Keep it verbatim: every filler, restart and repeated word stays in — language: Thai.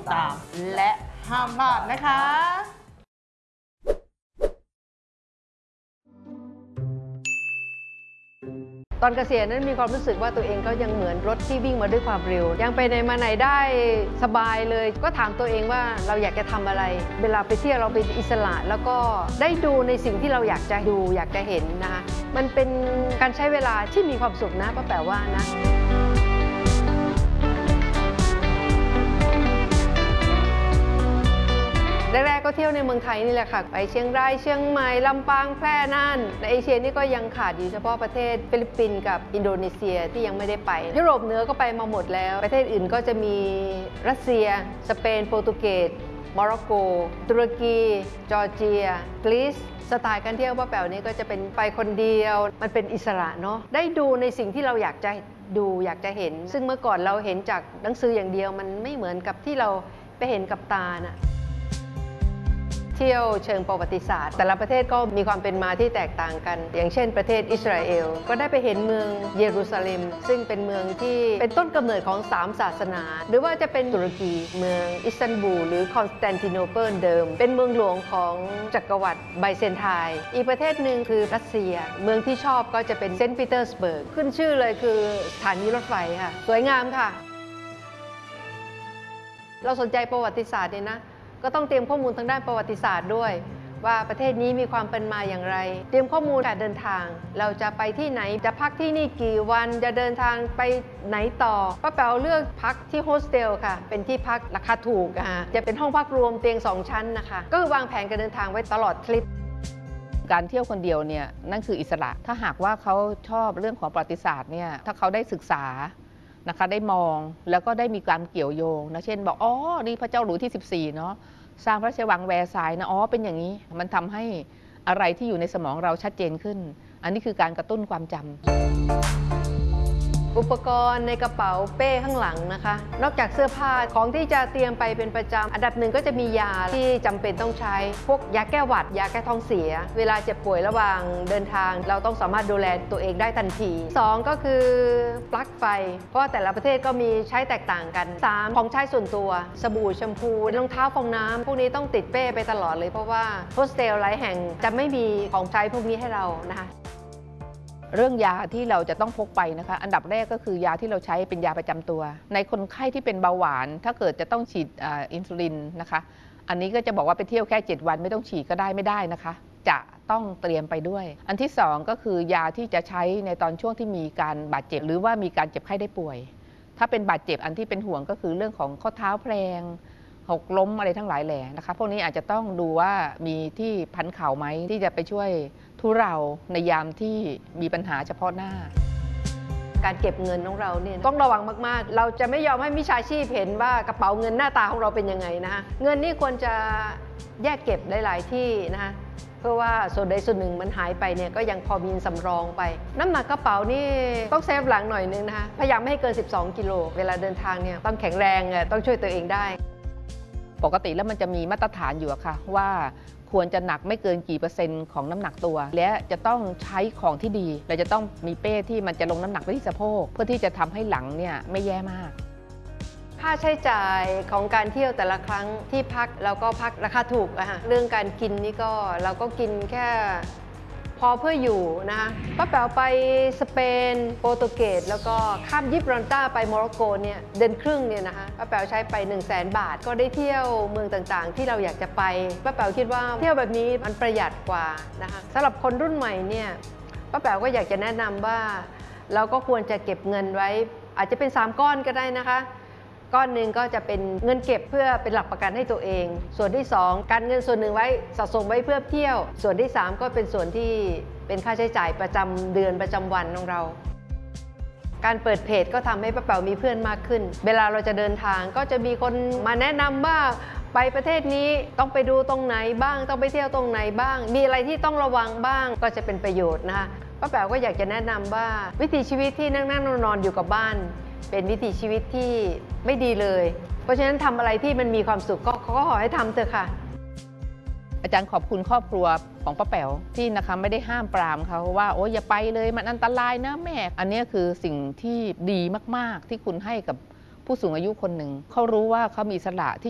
ตามและห้ามพลาดนะคะตอนเกษียณนั้นมีความรู้สึกว่าตัวเองก็ยังเหมือนรถที่วิ่งมาด้วยความเร็วยังไปไหนมาไหนได้สบายเลยก็ถามตัวเองว่าเราอยากจะทำอะไรเวลาไปเที่ยวเราเป็นอิสระแล้วก็ได้ดูในสิ่งที่เราอยากจะดูอยากจะเห็นนะคะมันเป็นการใช้เวลาที่มีความสุขนะป้าแป๋วว่านะแรกๆก็เที่ยวในเมืองไทยนี่แหละค่ะไปเชียงรายเชียงใหม่ลำปางแพร่น่านในเอเชียนี่ก็ยังขาดอยู่เฉพาะประเทศฟิลิปปินส์กับอินโดนีเซียที่ยังไม่ได้ไปยุโรปเหนือก็ไปมาหมดแล้วประเทศอื่นก็จะมีรัสเซียสเปนโปรตุเกสโมร็อกโกตุรกีจอร์เจียกรีซสไตล์การเที่ยวป้าแป๋วนี่ก็จะเป็นไปคนเดียวมันเป็นอิสระเนาะได้ดูในสิ่งที่เราอยากจะดูอยากจะเห็นซึ่งเมื่อก่อนเราเห็นจากหนังสืออย่างเดียวมันไม่เหมือนกับที่เราไปเห็นกับตาน่ะเที่ยวเชิงประวัติศาสตร์แต่ละประเทศก็มีความเป็นมาที่แตกต่างกันอย่างเช่นประเทศอิสราเอลก็ได้ไปเห็นเมืองเยรูซาเล็มซึ่งเป็นเมืองที่เป็นต้นกำเนิดของสามศาสนาหรือว่าจะเป็นตุรกีเมืองอิสตันบูลหรือคอนสแตนติโนเปิลเดิมเป็นเมืองหลวงของจักรวรรดิไบเซนไทน์อีกประเทศหนึ่งคือรัสเซียเมืองที่ชอบก็จะเป็นเซนต์ปีเตอร์สเบิร์กขึ้นชื่อเลยคือสถานีรถไฟค่ะสวยงามค่ะเราสนใจประวัติศาสตร์เนี่ยนะก็ต้องเตรียมข้อมูลทางด้านประวัติศาสตร์ด้วยว่าประเทศนี้มีความเป็นมาอย่างไรเตรียมข้อมูลการเดินทางเราจะไปที่ไหนจะพักที่นี่กี่วันจะเดินทางไปไหนต่อป้าแป๋วเลือกพักที่โฮสเทลค่ะเป็นที่พักราคาถูกค่ะจะเป็นห้องพักรวมเตียงสองชั้นนะคะก็วางแผนการเดินทางไว้ตลอดทริปการเที่ยวคนเดียวเนี่ยนั่นคืออิสระถ้าหากว่าเขาชอบเรื่องของประวัติศาสตร์เนี่ยถ้าเขาได้ศึกษานะคะได้มองแล้วก็ได้มีการเกี่ยวโยงนะเช่นบอกอ๋อนี่พระเจ้าหลุยที่สิบสี่เนาะสร้างพระราชวังแวร์ซายน์นะอ๋อเป็นอย่างนี้มันทำให้อะไรที่อยู่ในสมองเราชัดเจนขึ้นอันนี้คือการกระตุ้นความจำอุปกรณ์ในกระเป๋าเป้ข้างหลังนะคะนอกจากเสื้อผ้าของที่จะเตรียมไปเป็นประจำอันดับหนึ่งก็จะมียาที่จำเป็นต้องใช้พวกยาแก้หวัดยาแก้ท้องเสียเวลาเจ็บป่วยระหว่างเดินทางเราต้องสามารถดูแลตัวเองได้ทันทีสองก็คือปลั๊กไฟเพราะแต่ละประเทศก็มีใช้แตกต่างกันสามของใช้ส่วนตัวสบู่แชมพูรองเท้าฟองน้ำพวกนี้ต้องติดเป้ไปตลอดเลยเพราะว่าโฮสเทลหลายแห่งจะไม่มีของใช้พวกนี้ให้เรานะคะเรื่องยาที่เราจะต้องพกไปนะคะอันดับแรกก็คือยาที่เราใช้เป็นยาประจำตัวในคนไข้ที่เป็นเบาหวานถ้าเกิดจะต้องฉีดอินซูลินนะคะอันนี้ก็จะบอกว่าไปเที่ยวแค่เจ็ดวันไม่ต้องฉีดก็ได้ไม่ได้นะคะจะต้องเตรียมไปด้วยอันที่สองก็คือยาที่จะใช้ในตอนช่วงที่มีการบาดเจ็บหรือว่ามีการเจ็บไข้ได้ป่วยถ้าเป็นบาดเจ็บอันที่เป็นห่วงก็คือเรื่องของข้อเท้าแพลงหกล้มอะไรทั้งหลายแหล่นะคะพวกนี้อาจจะต้องดูว่ามีที่พันเข่าไหมที่จะไปช่วยทุเราในยามที่มีปัญหาเฉพาะหน้าการเก็บเงินของเราเนี่ยต้องระวังมากๆเราจะไม่ยอมให้มิจฉาชีพเห็นว่ากระเป๋าเงินหน้าตาของเราเป็นยังไงนะคะเงินนี่ควรจะแยกเก็บหลายๆที่นะคะเพื่อว่าส่วนใดส่วนหนึ่งมันหายไปเนี่ยก็ยังพอมีสำรองไปน้ำหนักกระเป๋านี่ต้องเซฟหลังหน่อยนึงนะคะพยายามไม่ให้เกินสิบสองกิโลเวลาเดินทางเนี่ยต้องแข็งแรงต้องช่วยตัวเองได้ปกติแล้วมันจะมีมาตรฐานอยู่ค่ะว่าควรจะหนักไม่เกินกี่เปอร์เซ็นต์ของน้ำหนักตัวและจะต้องใช้ของที่ดีเราจะต้องมีเป้ที่มันจะลงน้ำหนักไปที่สะโพกเพื่อที่จะทำให้หลังเนี่ยไม่แย่มากค่าใช้จ่ายของการเที่ยวแต่ละครั้งที่พักเราก็พักราคาถูกอะฮะเรื่องการกินนี่ก็เราก็กินแค่พอเพื่ออยู่นะคะป้าแป๋วไปสเปนโปรตุเกสแล้วก็ข้ามยิบรอนตาไปโมร็อกโกเนี่ยเดือนครึ่งเนี่ยนะคะป้าแป๋วใช้ไป หนึ่งแสน บาทก็ได้เที่ยวเมืองต่างๆที่เราอยากจะไปป้าแป๋วคิดว่าเที่ยวแบบนี้มันประหยัดกว่านะคะสำหรับคนรุ่นใหม่เนี่ยป้าแป๋วก็อยากจะแนะนำว่าเราก็ควรจะเก็บเงินไว้อาจจะเป็นสามก้อนก็ได้นะคะก้อนหนึ่งก็จะเป็นเงินเก็บเพื่อเป็นหลักประกันให้ตัวเองส่วนที่สองการเงินส่วนหนึ่งไว้สะสมไว้เพื่อเที่ยวส่วนที่สามก็เป็นส่วนที่เป็นค่าใช้จ่ายประจำเดือนประจำวันของเราการเปิดเพจก็ทำให้ป้าแป๋วมีเพื่อนมากขึ้นเวลาเราจะเดินทางก็จะมีคนมาแนะนำว่าไปประเทศนี้ต้องไปดูตรงไหนบ้างต้องไปเที่ยวตรงไหนบ้างมีอะไรที่ต้องระวังบ้างก็จะเป็นประโยชน์นะคะป้าแป๋วก็อยากจะแนะนำว่าวิถีชีวิตที่นั่งนั่งนอนอยู่กับบ้านเป็นวิถีชีวิตที่ไม่ดีเลยเพราะฉะนั้นทำอะไรที่มันมีความสุขก็เขาก็ขอให้ทำเถอะค่ะอาจารย์ขอบคุณครอบครัวของป้าแป๋วที่นะคะไม่ได้ห้ามปรามเขาว่าโอ้ยอย่าไปเลยมันอันตรายนะแม่อันนี้คือสิ่งที่ดีมากๆที่คุณให้กับผู้สูงอายุคนหนึ่งเขารู้ว่าเขามีอิสระที่